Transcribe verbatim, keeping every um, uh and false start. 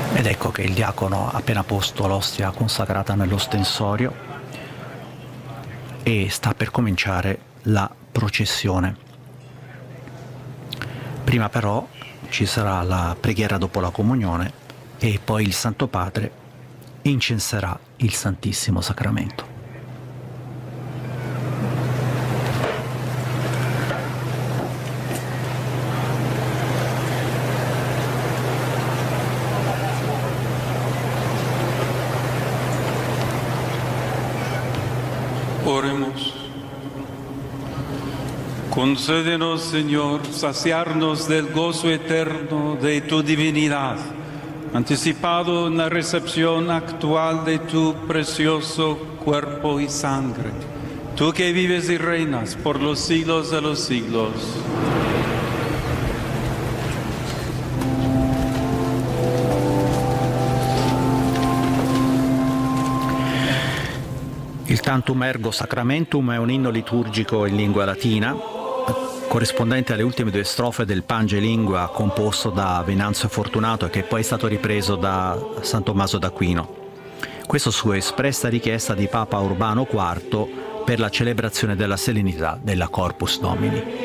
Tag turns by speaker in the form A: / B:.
A: Ed ecco che il diacono ha appena posto l'ostia consacrata nell'ostensorio e sta per cominciare la processione. Prima però ci sarà la preghiera dopo la comunione e poi il Santo Padre incenserà il Santissimo Sacramento.
B: Oremos. Concédenos, Señor, saciarnos del gozo eterno de tu divinidad, anticipado en la recepción actual de tu precioso cuerpo y sangre, tú que vives y reinas por los siglos de los siglos.
A: Il Tantum Ergo Sacramentum è un inno liturgico in lingua latina, corrispondente alle ultime due strofe del Pange Lingua composto da Venanzio Fortunato e che poi è stato ripreso da San Tommaso d'Aquino. Questo su espressa richiesta di Papa Urbano quarto per la celebrazione della serenità della Corpus Domini.